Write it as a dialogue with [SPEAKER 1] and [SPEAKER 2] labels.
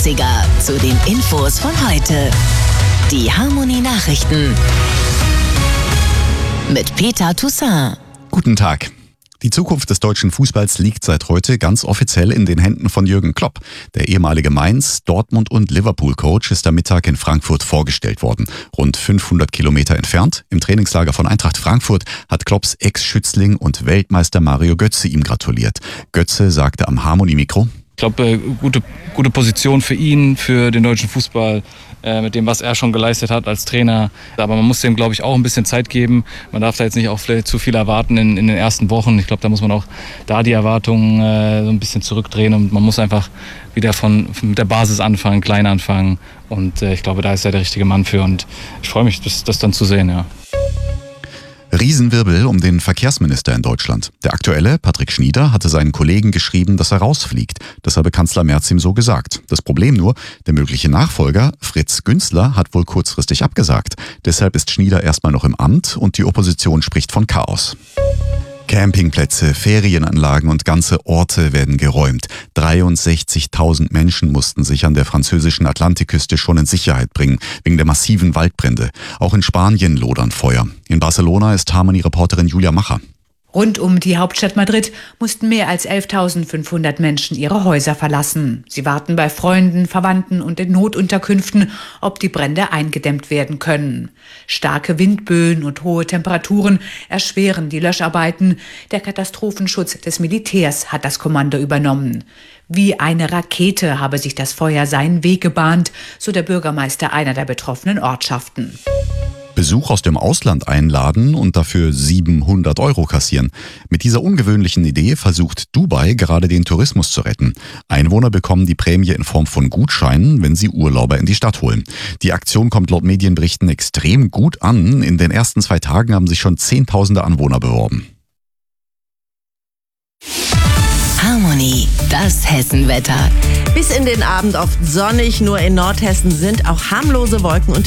[SPEAKER 1] 80er zu den Infos von heute. Die Harmonie-Nachrichten mit Peter Toussaint.
[SPEAKER 2] Guten Tag. Die Zukunft des deutschen Fußballs liegt seit heute ganz offiziell in den Händen von Jürgen Klopp. Der ehemalige Mainz-, Dortmund- und Liverpool-Coach ist am Mittag in Frankfurt vorgestellt worden. Rund 500 Kilometer entfernt, im Trainingslager von Eintracht Frankfurt, hat Klopps Ex-Schützling und Weltmeister Mario Götze ihm gratuliert. Götze sagte am Harmonie-Mikro:
[SPEAKER 3] Ich glaube, gute Position für ihn, für den deutschen Fußball, mit dem, was er schon geleistet hat als Trainer. Aber man muss dem, glaube ich, auch ein bisschen Zeit geben. Man darf da jetzt nicht auch vielleicht zu viel erwarten in den ersten Wochen. Ich glaube, da muss man auch die Erwartungen so ein bisschen zurückdrehen. Und man muss einfach wieder mit der Basis anfangen, klein anfangen. Und ich glaube, da ist er der richtige Mann für. Und ich freue mich, das dann zu sehen, ja.
[SPEAKER 2] Riesenwirbel um den Verkehrsminister in Deutschland. Der aktuelle, Patrick Schnieder, hatte seinen Kollegen geschrieben, dass er rausfliegt. Das habe Kanzler Merz ihm so gesagt. Das Problem nur, der mögliche Nachfolger, Fritz Günzler, hat wohl kurzfristig abgesagt. Deshalb ist Schnieder erstmal noch im Amt und die Opposition spricht von Chaos. Campingplätze, Ferienanlagen und ganze Orte werden geräumt. 63.000 Menschen mussten sich an der französischen Atlantikküste schon in Sicherheit bringen, wegen der massiven Waldbrände. Auch in Spanien lodern Feuer. In Barcelona ist Harmonie-Reporterin Julia Macher.
[SPEAKER 4] Rund um die Hauptstadt Madrid mussten mehr als 11.500 Menschen ihre Häuser verlassen. Sie warten bei Freunden, Verwandten und in Notunterkünften, ob die Brände eingedämmt werden können. Starke Windböen und hohe Temperaturen erschweren die Löscharbeiten. Der Katastrophenschutz des Militärs hat das Kommando übernommen. Wie eine Rakete habe sich das Feuer seinen Weg gebahnt, so der Bürgermeister einer der betroffenen Ortschaften.
[SPEAKER 2] Besuch aus dem Ausland einladen und dafür 700 € kassieren. Mit dieser ungewöhnlichen Idee versucht Dubai gerade den Tourismus zu retten. Einwohner bekommen die Prämie in Form von Gutscheinen, wenn sie Urlauber in die Stadt holen. Die Aktion kommt laut Medienberichten extrem gut an. In den ersten 2 Tagen haben sich schon Zehntausende Anwohner beworben.
[SPEAKER 1] Harmonie, das Hessenwetter.
[SPEAKER 5] Bis in den Abend oft sonnig, nur in Nordhessen sind auch harmlose Wolken